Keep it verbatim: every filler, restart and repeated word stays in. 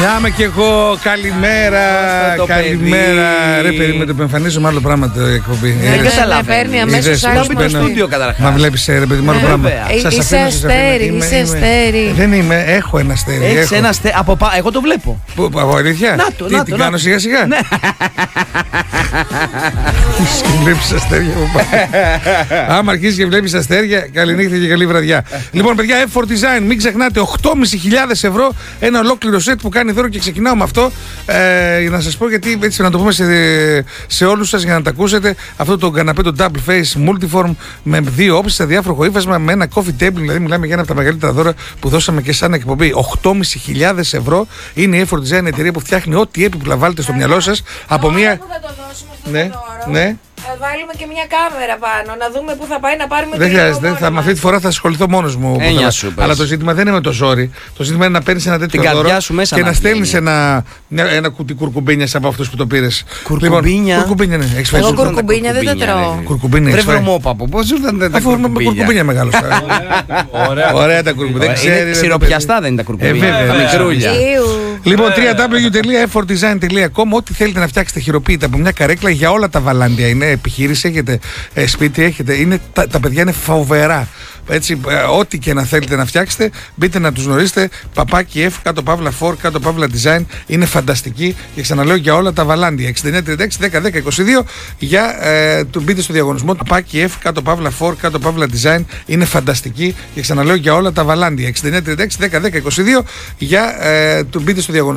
Γεια κι εγώ, καλημέρα. Καλημέρα. Ρε παιδί, με το που εμφανίζομαι άλλο πράγμα το εκπομπή. Δεν καταλαβαίνει αμέσως άρχισε το στούντιο καταρχάς. Μα βλέπεις ρε παιδί, άλλο πράγμα. Είσαι αστέρι, είσαι αστέρι. Δεν είμαι, έχω ένα αστέρι. Έχεις ένα αστέρι, εγώ το βλέπω. Από αλήθεια? Να το, να το. Τι κάνω σιγά σιγά? Ναι. Και βλέπεις αστέρια από πάνω. Άμα αρχίσεις και βλέπεις αστέρια, καλή νύχτα και καλή βραδιά. Λοιπόν, παιδιά, εφ φορ Design, μην ξεχνάτε, οκτώ χιλιάδες πεντακόσια ευρώ ένα ολόκληρο σετ που κάνει δώρο και ξεκινάω με αυτό. Ε, για να σας πω, γιατί έτσι να το πούμε σε, σε όλους σας για να τα ακούσετε. Αυτό το καναπέ, το Double Face Multiform με δύο όψεις σε διάφορο ύφασμα, με ένα coffee table. Δηλαδή, μιλάμε για ένα από τα μεγαλύτερα δώρα που δώσαμε και σαν εκπομπή. οκτώ χιλιάδες πεντακόσια ευρώ είναι η εφ φορ Design, εταιρεία που φτιάχνει ό,τι έπιπλα βάλετε στο μυαλό σας από μία. Που θα το δώσουμε αυτό Ναι, το δώρο, ναι. θα βάλουμε και μια κάμερα πάνω, να δούμε πού θα πάει να πάρουμε. Δεν το χρειάζεται. λίγο Θα, με αυτή τη φορά θα ασχοληθώ μόνος μου. Έννοια θα... σου, πες. Αλλά το ζήτημα δεν είναι με το ζόρι. Το ζήτημα είναι να παίρνεις ένα τέτοιο Την δώρο καρδιά σου μέσα και να να στέλνεις βγαίνει. ένα, μια- ένα κουτί κουρκουμπίνιας από αυτούς που το πήρες. Κουρκουμπίνια? Λοιπόν, κουρκουμπίνια, ναι. Έχεις φάει Εγώ σούπερ? κουρκουμπίνια δεν τα τρώω. Κουρκουμπίνια Βρε έχεις φάει? βρωμόπαπο, πώς ήρθαν τα Αφού με κουρκουμπίνια? κουρκουμπίνια μεγάλωσα. Ωραία τα κουρκουμπίνια. Δεν ξέρει. Είναι ρε, σιροπιαστά, δεν είναι τα κουρκουμπίνια? βέβαια, Τα ναι. μικρούλια. Ιου. Λοιπόν, double-u double-u double-u τελεία εφ φορ design τελεία com, ό,τι θέλετε να φτιάξετε χειροποίητα από μια καρέκλα για όλα τα βαλάντια. Είναι επιχείρηση, έχετε ε, σπίτι, έχετε. Είναι, τα, τα παιδιά είναι φοβερά. Έτσι, ε, ό,τι και να θέλετε να φτιάξετε, μπείτε να τους γνωρίσετε. Παπάκι F, κάτω παύλα φορ, κάτω παύλα design. Είναι φανταστική και ξαναλέω για όλα τα βαλάντια. εξήντα εννιά τριάντα έξι δέκα δέκα είκοσι δύο για ε, του μπείτε στο διαγωνισμό. Παπάκι F, κάτω παύλα φορ, κάτω παύλα design. Είναι φανταστική και ξαναλέω για όλα τα βαλάντια. εξήντα εννιά τριάντα έξι δέκα δέκα είκοσι δύο για ε, του μπείτε στο διαγωνισμό.